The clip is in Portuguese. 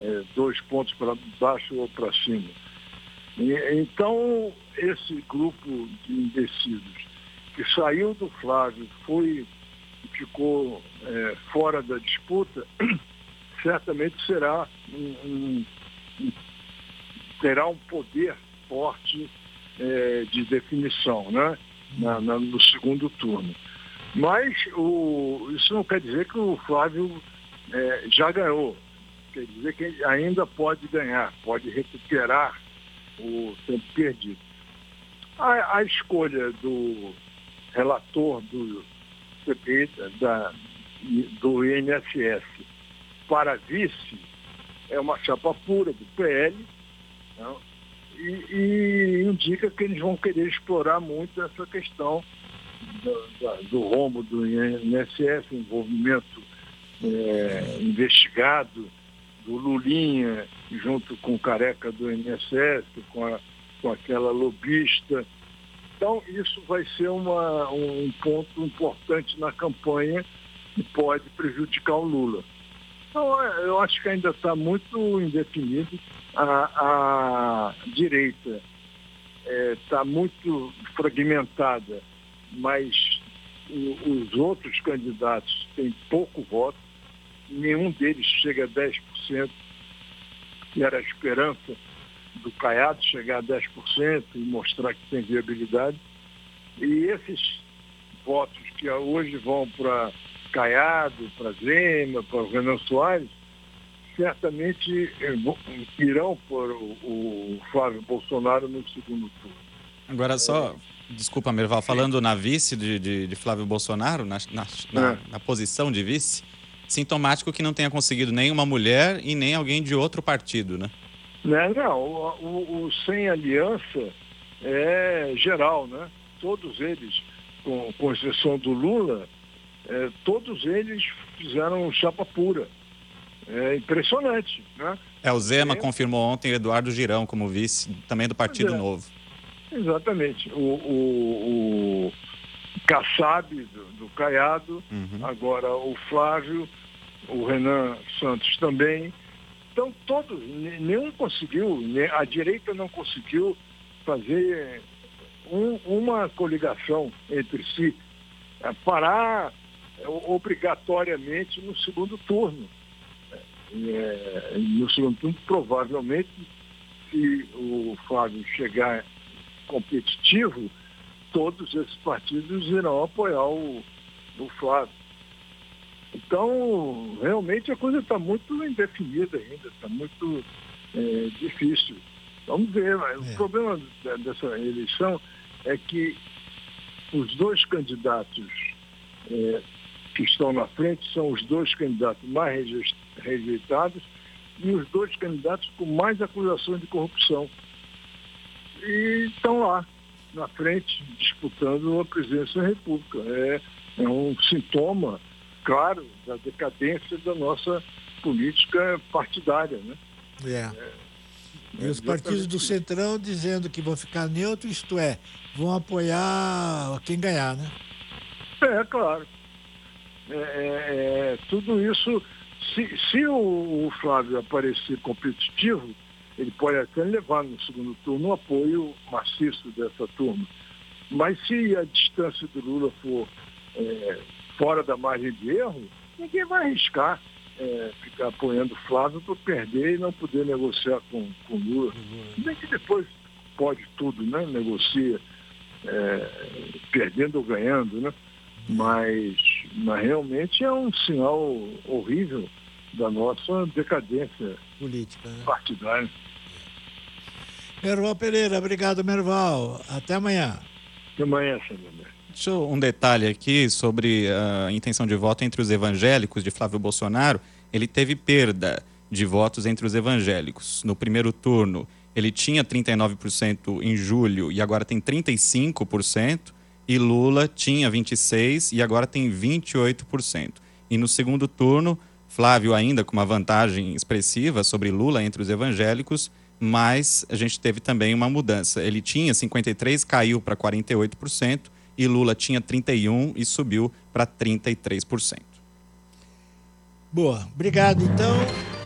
2 pontos para baixo ou para cima. Então, esse grupo de indecisos que saiu do Flávio ficou fora da disputa, certamente terá um poder forte de definição, né? No segundo turno. Mas isso não quer dizer que o Flávio já ganhou. Quer dizer que ele ainda pode ganhar, pode recuperar o tempo perdido. A escolha do relator do CPI, do INSS para vice é uma chapa pura do PL, né? E indica que eles vão querer explorar muito essa questão do rombo do INSS, envolvimento investigado do Lulinha junto com o careca do INSS, com aquela lobista. Então, isso vai ser um ponto importante na campanha que pode prejudicar o Lula. Então, eu acho que ainda está muito indefinido. A direita está muito fragmentada, mas os outros candidatos têm pouco voto, nenhum deles chega a 10%, que era a esperança do Caiado chegar a 10% e mostrar que tem viabilidade. E esses votos que hoje vão para Caiado, para Zema, para o Renan Soares, certamente irão por o Flávio Bolsonaro no segundo turno. Agora só, desculpa, Merval, falando na vice de Flávio Bolsonaro, na posição de vice, sintomático que não tenha conseguido nem uma mulher e nem alguém de outro partido, né? Não, o sem aliança é geral, né? Todos eles, com exceção do Lula, todos eles fizeram chapa pura. É impressionante, né? O Zema confirmou ontem Eduardo Girão como vice, também do Partido Novo. Exatamente. O Kassab, do Caiado, agora o Flávio, o Renan Santos também. Então, todos, nenhum conseguiu, a direita não conseguiu fazer uma coligação entre si, parar obrigatoriamente no segundo turno. No segundo turno, provavelmente, se o Flávio chegar competitivo, todos esses partidos irão apoiar o Flávio. Então, realmente a coisa está muito indefinida ainda, está muito difícil. Vamos ver, mas o problema dessa eleição é que os dois candidatos que estão na frente são os dois candidatos mais rejeitados e os dois candidatos com mais acusações de corrupção. E estão lá, na frente, disputando a presidência da República. É um sintoma, claro, da decadência da nossa política partidária, né? E os partidos do Centrão dizendo que vão ficar neutros, isto é, vão apoiar quem ganhar, né? Claro. Tudo isso, se o Flávio aparecer competitivo, ele pode até levar no segundo turno um apoio maciço dessa turma. Mas se a distância do Lula for fora da margem de erro, ninguém vai arriscar ficar apoiando o Flávio para perder e não poder negociar com o Lula. Nem que depois pode tudo, né? Negocia perdendo ou ganhando, né? Mas realmente é um sinal horrível da nossa decadência política, né? Partidária. Merval Pereira, obrigado, Merval. Até amanhã. Até amanhã, senhor. Deixa eu um detalhe aqui sobre a intenção de voto entre os evangélicos de Flávio Bolsonaro. Ele teve perda de votos entre os evangélicos. No primeiro turno, ele tinha 39% em julho e agora tem 35%. E Lula tinha 26% e agora tem 28%. E no segundo turno, Flávio ainda com uma vantagem expressiva sobre Lula entre os evangélicos, mas a gente teve também uma mudança. Ele tinha 53%, caiu para 48%, e Lula tinha 31% e subiu para 33%. Boa, obrigado então.